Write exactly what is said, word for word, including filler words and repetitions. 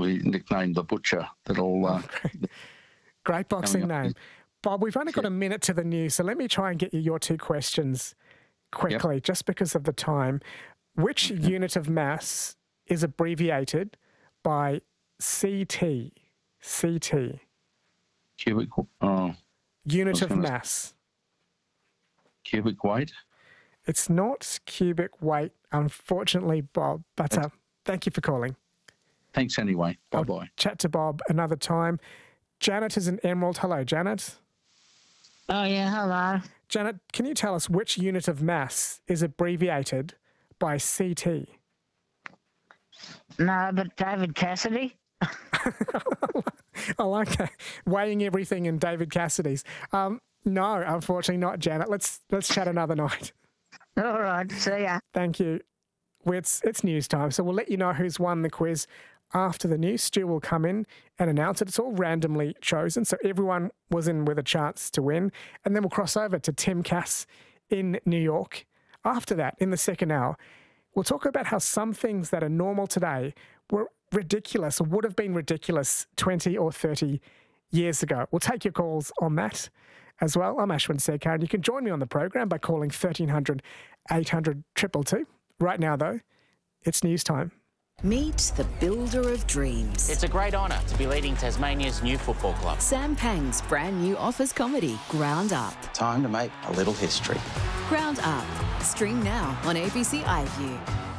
we nicknamed the Butcher. That'll uh, great boxing coming up. name. Bob, we've only got a minute to the news, so let me try and get you your two questions quickly, Yep. just because of the time. Which unit of mass is abbreviated by C T? C T. cubic. Oh, Unit was of gonna- mass. cubic weight. It's not cubic weight, unfortunately, Bob, but uh, thank you for calling. Thanks anyway. Bye I'll bye. chat to Bob another time. Janet is in Emerald. Hello, Janet. Oh, yeah, hello. Janet, can you tell us which unit of mass is abbreviated by C T? No, but David Cassidy? I like that. Weighing everything in David Cassidy's. Um, no, unfortunately not, Janet. Let's let's chat another night. All right, see ya. Thank you. Well, It's, it's news time, so we'll let you know who's won the quiz after the news. Stu will come in and announce it. It's all randomly chosen, so everyone was in with a chance to win. And then we'll cross over to Tim Cass in New York. After that, in the second hour, we'll talk about how some things that are normal today were ridiculous or would have been ridiculous twenty or thirty years ago. We'll take your calls on that as well. I'm Ashwin Sekar, and you can join me on the program by calling thirteen hundred, eight hundred, two two two. Right now, though, it's news time. Meet the builder of dreams. It's a great honour to be leading Tasmania's new football club. Sam Pang's brand new office comedy, Ground Up. Time to make a little history. Ground Up. Stream now on A B C iView.